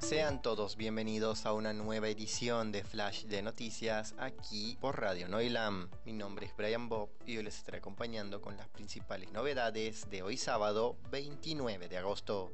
Sean todos bienvenidos a una nueva edición de Flash de Noticias aquí por Radio Noilam. Mi nombre es Brian Bob y hoy les estaré acompañando con las principales novedades de hoy sábado 29 de agosto.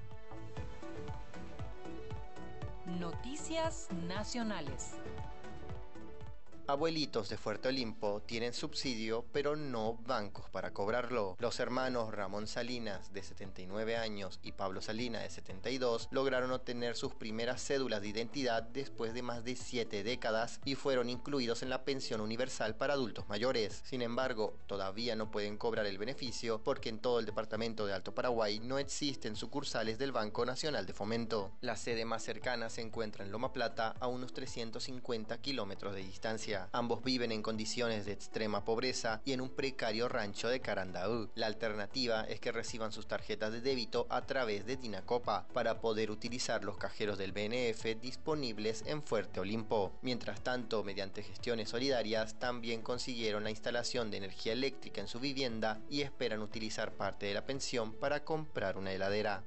Noticias nacionales. Abuelitos de Fuerte Olimpo tienen subsidio, pero no bancos para cobrarlo. Los hermanos Ramón Salinas, de 79 años, y Pablo Salinas, de 72, lograron obtener sus primeras cédulas de identidad después de más de 7 décadas y fueron incluidos en la pensión universal para adultos mayores. Sin embargo, todavía no pueden cobrar el beneficio porque en todo el departamento de Alto Paraguay no existen sucursales del Banco Nacional de Fomento. La sede más cercana se encuentra en Loma Plata, a unos 350 kilómetros de distancia. Ambos viven en condiciones de extrema pobreza y en un precario rancho de Carandaú. La alternativa es que reciban sus tarjetas de débito a través de Dinacopa para poder utilizar los cajeros del BNF disponibles en Fuerte Olimpo. Mientras tanto, mediante gestiones solidarias, también consiguieron la instalación de energía eléctrica en su vivienda y esperan utilizar parte de la pensión para comprar una heladera.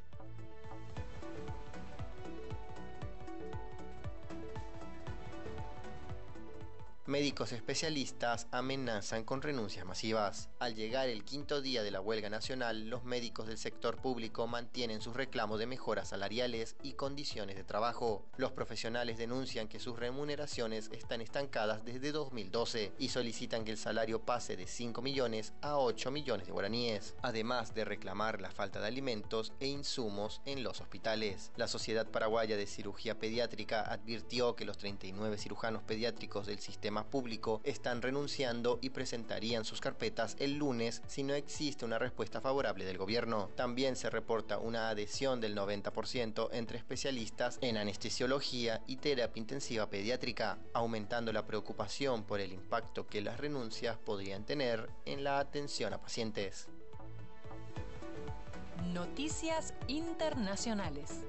Médicos especialistas amenazan con renuncias masivas. Al llegar el quinto día de la huelga nacional, los médicos del sector público mantienen sus reclamos de mejoras salariales y condiciones de trabajo. Los profesionales denuncian que sus remuneraciones están estancadas desde 2012 y solicitan que el salario pase de 5 millones a 8 millones de guaraníes, además de reclamar la falta de alimentos e insumos en los hospitales. La Sociedad Paraguaya de Cirugía Pediátrica advirtió que los 39 cirujanos pediátricos del sistema público están renunciando y presentarían sus carpetas el lunes si no existe una respuesta favorable del gobierno. También se reporta una adhesión del 90% entre especialistas en anestesiología y terapia intensiva pediátrica, aumentando la preocupación por el impacto que las renuncias podrían tener en la atención a pacientes. Noticias internacionales.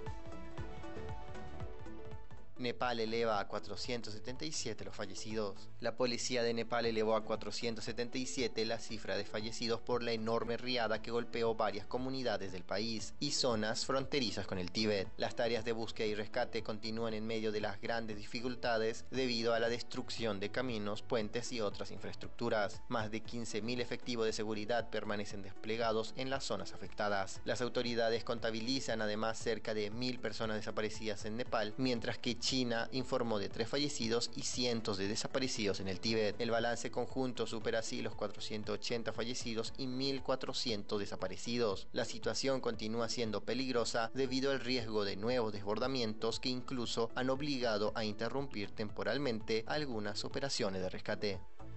Nepal eleva a 477 los fallecidos. La policía de Nepal elevó a 477 la cifra de fallecidos por la enorme riada que golpeó varias comunidades del país y zonas fronterizas con el Tíbet. Las tareas de búsqueda y rescate continúan en medio de las grandes dificultades debido a la destrucción de caminos, puentes y otras infraestructuras. Más de 15.000 efectivos de seguridad permanecen desplegados en las zonas afectadas. Las autoridades contabilizan además cerca de 1.000 personas desaparecidas en Nepal, mientras que China informó de 3 fallecidos y cientos de desaparecidos en el Tíbet. El balance conjunto supera así los 480 fallecidos y 1.400 desaparecidos. La situación continúa siendo peligrosa debido al riesgo de nuevos desbordamientos que incluso han obligado a interrumpir temporalmente algunas operaciones de rescate.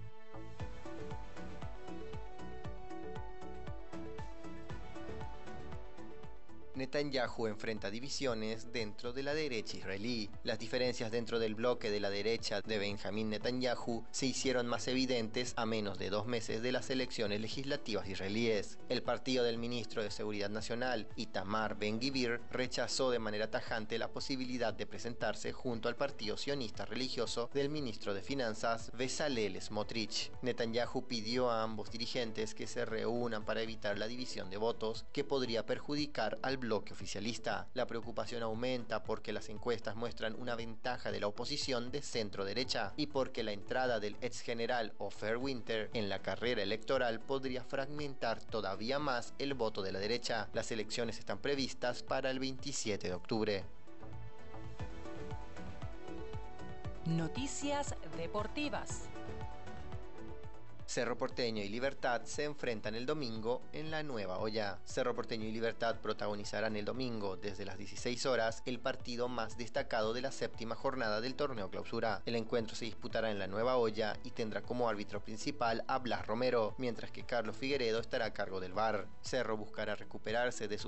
Netanyahu enfrenta divisiones dentro de la derecha israelí. Las diferencias dentro del bloque de la derecha de Benjamín Netanyahu se hicieron más evidentes a menos de 2 meses de las elecciones legislativas israelíes. El partido del ministro de Seguridad Nacional, Itamar Ben-Gvir, rechazó de manera tajante la posibilidad de presentarse junto al partido sionista religioso del ministro de Finanzas, Bezalel Smotrich. Netanyahu pidió a ambos dirigentes que se reúnan para evitar la división de votos que podría perjudicar al bloque oficialista. La preocupación aumenta porque las encuestas muestran una ventaja de la oposición de centro derecha y porque la entrada del ex general Ofer Winter en la carrera electoral podría fragmentar todavía más el voto de la derecha. Las elecciones están previstas para el 27 de octubre. Noticias deportivas. Cerro Porteño y Libertad se enfrentan el domingo en la Nueva Olla. Cerro Porteño y Libertad protagonizarán el domingo desde las 16 horas el partido más destacado de la 7ª jornada del torneo clausura. El encuentro se disputará en la Nueva Olla y tendrá como árbitro principal a Blas Romero, mientras que Carlos Figueredo estará a cargo del VAR. Cerro buscará recuperarse de su